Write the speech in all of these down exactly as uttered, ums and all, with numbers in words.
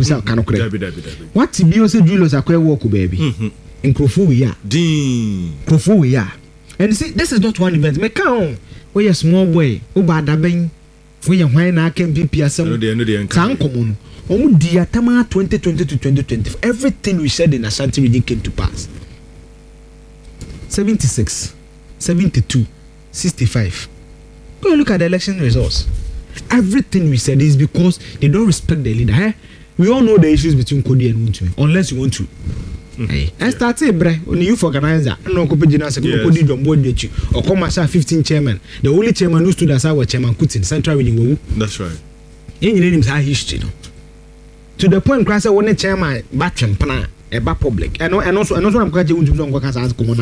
bisa ka no kure what be also Julius akwa work baby nkrofo we ya din nkrofo we ya and see this is not one event me kan we a small boy o ba da ben for ye hwan na aka mpp asem kan komo no omu dia tama twenty twenty to twenty twenty everything we said in Ashanti region came to pass. seventy-six, seventy-two, sixty-five. Go and look at the election results. Everything we said is because they don't respect the leader. Eh? We all know the issues between Kodi and Muntumi, unless you want to. Mm-hmm. Hey. And start it, bre. Only you for organizer. No competition. Kodi don't board the or come as fifteen chairman. The only chairman who stood as our chairman Kutin Central Region. That's right. In your name's our history, no. To the point, Crasa one chairman batcham plan. About public and and also and also I'm quite going to work as common.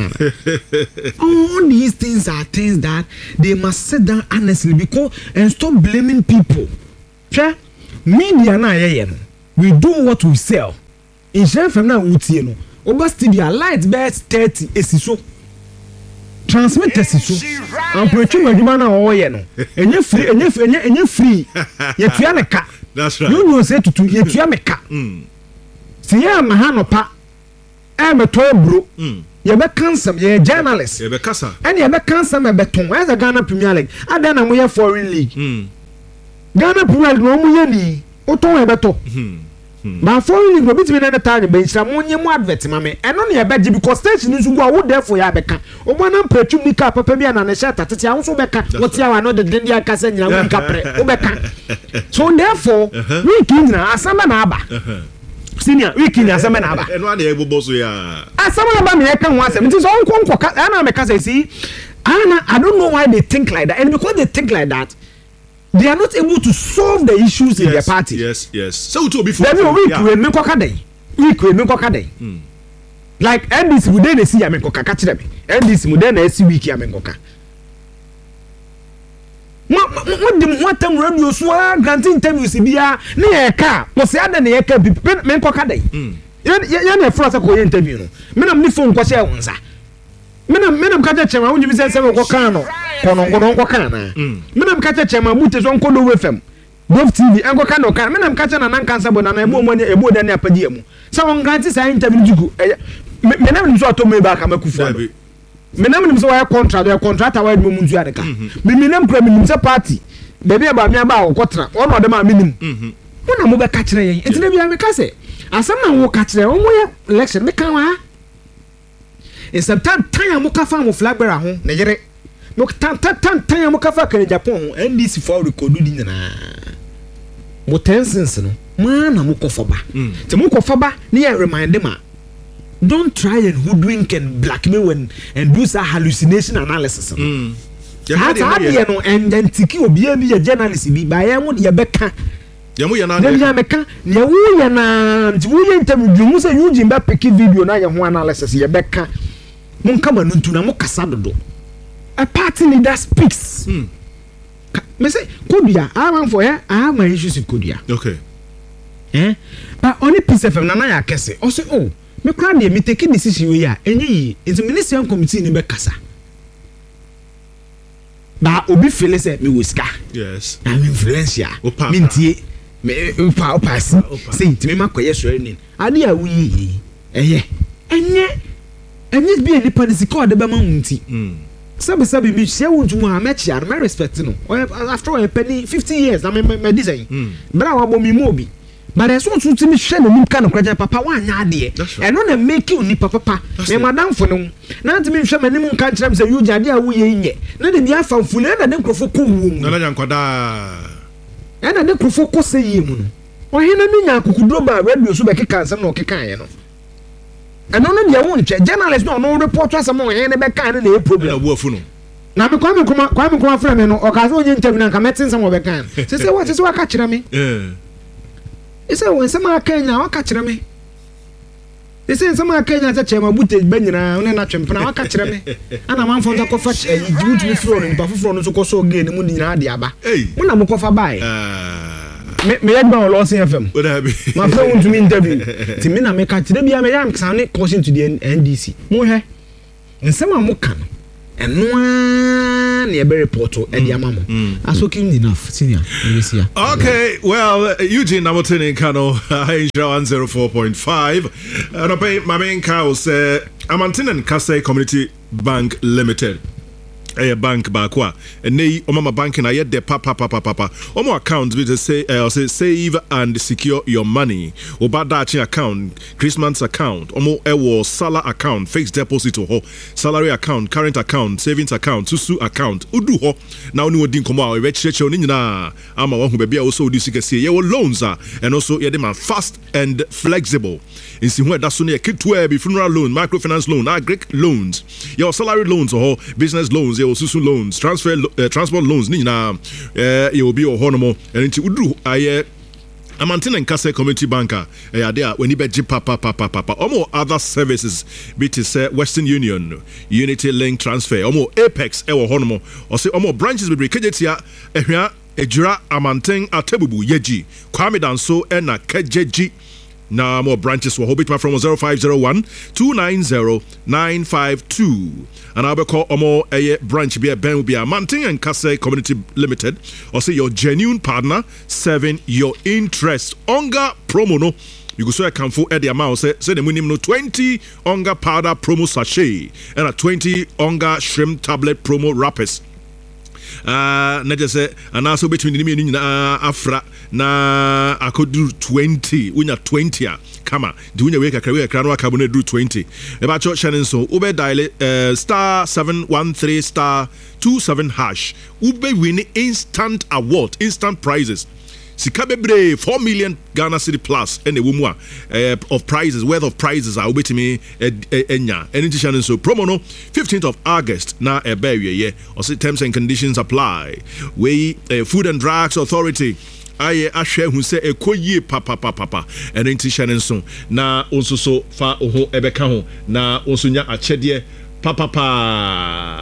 All these things are things that they must sit down honestly because and stop blaming people. Sure, media na yeah we do what we sell. In share from now we see no. Over studio light best thirty esiso. Transmit esiso. And preaching when you man na all yeah no. And you free and you free and you free. You tuya meka. That's right. You know say to to you tuya meka. Siya mahano pa e me to bro ye be cancel ye journalist ye be kasa and ye be cancel me beton as a Ghana Premier League ada na mo ye foreign league mm. Ghana Premier League no mo ye ni o ton e beto ba foreign league no bitimi na time be nshira mo nye mo advert ma me eno na ye be because station nsu go wo therefore ya beka o mo na pretum ni ka papa bia na na sha tatete a wo so beka what ya wa no de den dia kasa nyina wo nka pre o beka so therefore we kin na asamba na aba senior we kin asamba na aba eno na ebo boso ya asamba na ba me ka ho asem nti so onko onko ka na me ka say see ana I don't know why they think like that and because they think like that they are not able to solve the issues yes, in their party. Yes, yes. So to be for we we me koka dey we we me koka dey like N D C we dey see ya me koka ka kire me N D C mu dey na esi week ya me koka mo mo dem watam radio so granting interviews bia na ye ka mo se ada na ye ka me koka dey ya na fro sa ko ye interview no me na me phone ko share wonsa me na me na ka chema wonji bi se se ko kan no kono kono ko kan na me na ka chema mute so ko do we fam Dove T V enko kan no kan me na ka chena nan kan sabo na na ebo mo ne ebo da ne apagi emu sa won granting sa interview jugu me na me so ato me ba ka makufu me na me so wa contract ya contractor wa mu nzu adeka me me na kra me nim se party baby ba me ba wo kotra ono de ma me nim wo na mo be ka kire yen entine bia me ka se asam na wo ka kire wo mo ye election me kan wa in September time mo ka fa mo flag bearer ho ne yere mo tan tan tan tan mo ka fa kan Japan ho N D C for record di nyina mo tensions no ma na mo ko foba te mo ko foba ne ye remind ma don't try and hoodwink and blackmail and, and do some hallucination analysis mm. That's how you know and then tiki obi be a journalist be by am ye beka ya mu ya na ya meka ya wu ya na wu ya interview mu say you jimba pick video na ye ho analysis ye beka mun kama nuntu na mo kasa dodo a party leader speaks mm. Me say Kodia I want for here I have my issues with Kodia okay eh but only piece of na na ya kese o say oh me kra na me take decision we ya enyi yi into ministerial committee ni be kasa ba obi feel say me wiska yes I'm influential me ntie me pa pass say ti me makoye sori ni ade a wi eye enye enye bi eni policy call de be ma hunti mm sabe sabe bi se wontu mu amechi ar me respect no after all penny fifty years na me me design bra wa bo mi mo bi but there's one to me share no nim kan kwaja papa wa anya ade e no na make you ni papa me madam fo no na ntimi hwe manim kan kire me say you jade a wo ye nye na de bia fa mfule na de nkrofo ko wo mu na na nkoda e na de nkrofo ko se yi mu no o he na mi nya akukudro ba radio so be keka ansem na o keka ye no e no no de won che journalist no no report asem o he na be kan na e problem na wo afu no na me kwa me kuma kwa me kuma fra me no o ka so onye interview na ka metin sam o be kan se se what se wa ka kire me eh ese won sama Kenya waka kire me ese sama Kenya cha chema bute banyina one na twempena waka kire me ana manfo nza kofa jibutu mi fro no mpa foforo no so ko so ge ne mu nyina ade aba mo na mo kofa bae me me yed ba o lo F M ma fro won to me interview ti me na me ka kire bia me yam sane caution to the N D C mo he nsema mo kan eno na e be report e dey ama mo aso kim enough senior okay well Eugene Namotin in Kano one oh four point five and pay my main cow say Amantin Kase Community Bank Limited a bank bakwa and nay omama banking I de papa papa papa omo account we say uh, say save and secure your money oba dachi account Christmas account omo ewo sala account fixed deposit ho salary account current account savings account susu account udu ho na oni odin komo a we cheche oni nyina ama wo hu be bia wo so odi sikase ye wo loans are and also ye dem fast and flexible in si hu da so na kick to be funeral loan microfinance loan agri loans your salary loans or business loans your susu loans transfer uh, transport loans ni na eh you will be ohonomo and nti udru aye Amantin and Kase Community Banker eh ade a wani beji papa papa papa omo other services be to say Western Union Unity Link Transfer omo Apex e wo honomo o say omo branches be kejetia ehwa ejura Amantin Atebubu yeji Kwame Danso e na kejeji na more branches for Hobbit from zero five zero one two nine zero nine five two and I'll be call omo a branch be a ben will be a Manting and Kase Community Limited or say your genuine partner serving your interest onga promo no you go so I can for the amount say say the minimum no twenty onga powder promo sachet and a twenty onga shrimp tablet promo wrappers. Uh, na just say and also between the meaning na afra na akodu twenty unya twenty a kama di unya weka kawe ekra no akabo na do twenty e ba cho channel so ube dial uh, star seven one three star two seven hash ube win instant award instant prizes sika bebre four million Ghana City plus and the woman uh, of prizes worth of prizes are obetimi enya any channel so promo no fifteenth of August na e be ye or say terms and conditions apply we uh, Food and Drugs Authority aye ahwe hu say ekoyie papa papa papa and enti channel so na onso so fa ho ebeka ho na onso nya achede papa papa